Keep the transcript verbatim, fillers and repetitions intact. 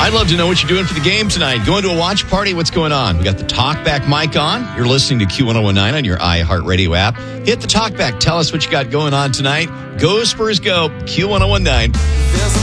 I'd love to know what you're doing for the game tonight. Going to a watch party? What's going on? We got the Talkback mic on. You're listening to Q ten nineteen on your iHeartRadio app. Hit the Talkback. Tell us what you got going on tonight. Go Spurs, go. Q ten nineteen.